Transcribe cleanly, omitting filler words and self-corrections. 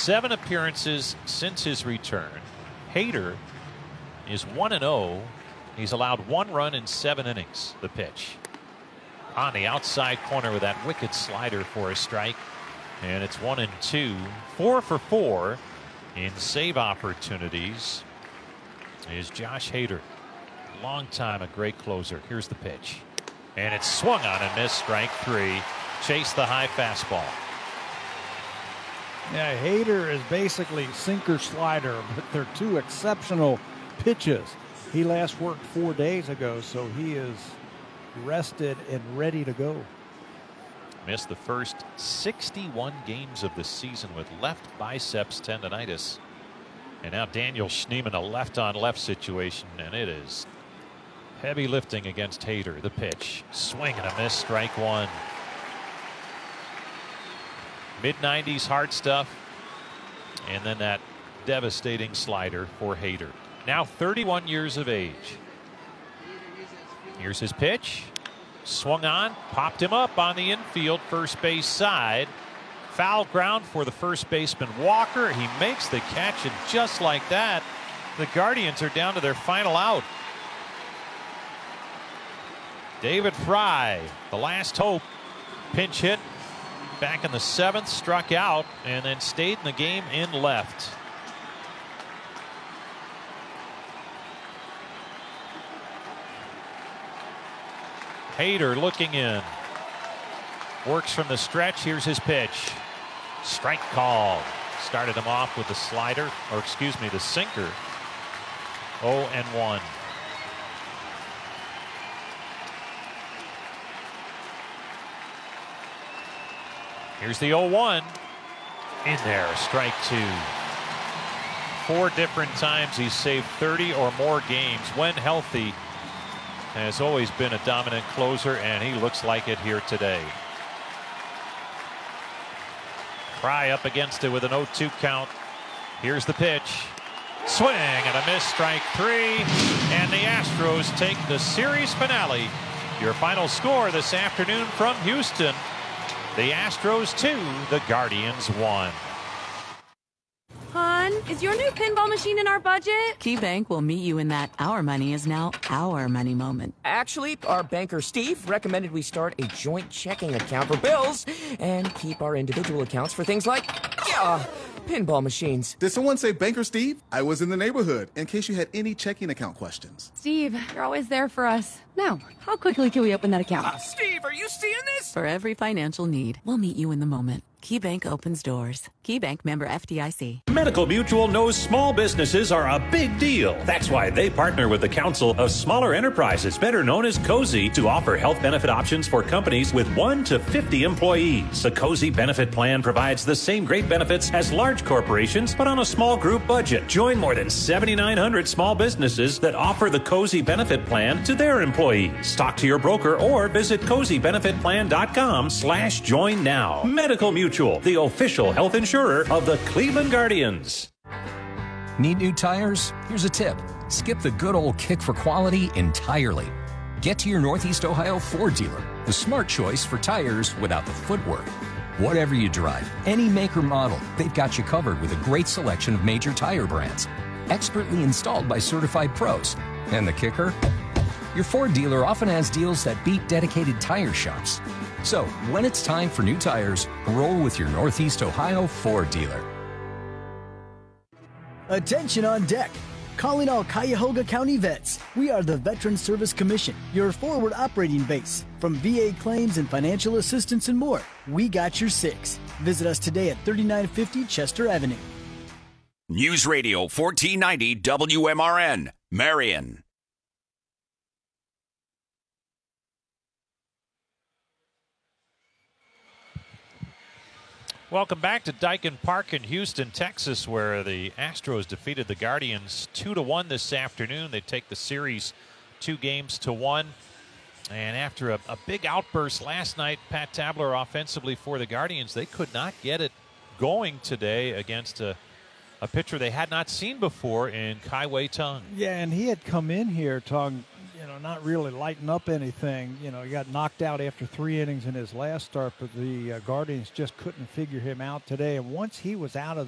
7 appearances since his return. Hader is 1-0. He's allowed 1 run in 7 innings. The pitch on the outside corner with that wicked slider for a strike. And it's 1-2. 4 for 4 in save opportunities is Josh Hader. Long time a great closer. Here's the pitch. And it's swung on and missed. Strike 3. Chase the high fastball. Yeah, Hader is basically sinker slider, but they're 2 exceptional pitches. He last worked 4 days ago, so he is rested and ready to go. Missed the first 61 games of the season with left biceps tendonitis. And now Daniel Schneemann, a left-on-left situation, and it is heavy lifting against Hader. The pitch, swing and a miss, strike 1. Mid-90s hard stuff, and then that devastating slider for Hader. Now 31 years of age. Here's his pitch. Swung on, popped him up on the infield first base side. Foul ground for the first baseman Walker. He makes the catch, and just like that, the Guardians are down to their final out. David Fry, the last hope, pinch hit back in the 7th, struck out, and then stayed in the game in left. Hader looking in. Works from the stretch. Here's his pitch. Strike called. Started him off with the slider, or excuse me, the sinker. 0-1. Here's the 0-1. In there, strike 2. 4 different times he's saved 30 or more games when healthy. Has always been a dominant closer, and he looks like it here today. Fry up against it with an 0-2 count. Here's the pitch. Swing and a miss, strike 3. And the Astros take the series finale. Your final score this afternoon from Houston. The Astros 2, the Guardians 1. Hon, is your new pinball machine in our budget? KeyBank will meet you in that our money is now our money moment. Actually, our banker Steve recommended we start a joint checking account for bills and keep our individual accounts for things like, pinball machines. Did someone say Banker Steve? I was in the neighborhood in case you had any checking account questions. Steve, you're always there for us. Now, how quickly can we open that account? Steve, are you seeing this? For every financial need, we'll meet you in the moment. KeyBank opens doors. KeyBank, member FDIC. Medical Mutual knows small businesses are a big deal. That's why they partner with the Council of Smaller Enterprises, better known as COSI, to offer health benefit options for companies with 1 to 50 employees. The COSI benefit plan provides the same great benefits as large corporations, but on a small group budget. Join more than 7,900 small businesses that offer the COSI benefit plan to their employees. Talk to your broker or visit COSIbenefitplan.com/join now. Medical Mutual, the official health insurer of the Cleveland Guardians. Need new tires? Here's a tip. Skip the good old kick for quality entirely. Get to your Northeast Ohio Ford dealer, the smart choice for tires without the footwork. Whatever you drive, any make or model, they've got you covered with a great selection of major tire brands. Expertly installed by certified pros. And the kicker? Your Ford dealer often has deals that beat dedicated tire shops. So, when it's time for new tires, roll with your Northeast Ohio Ford dealer. Attention on deck. Calling all Cuyahoga County vets. We are the Veteran Service Commission, your forward operating base. From VA claims and financial assistance and more, we got your 6. Visit us today at 3950 Chester Avenue. News Radio 1490 WMRN, Marion. Welcome back to Daikin Park in Houston, Texas, where the Astros defeated the Guardians 2-1 this afternoon. They take the series 2-1. And after a big outburst last night, Pat Tabler offensively for the Guardians, they could not get it going today against a pitcher they had not seen before in Kai Wei Tung. Yeah, and he had come in here talking, not really lighting up anything. He got knocked out after 3 innings in his last start, but the Guardians just couldn't figure him out today. And once he was out of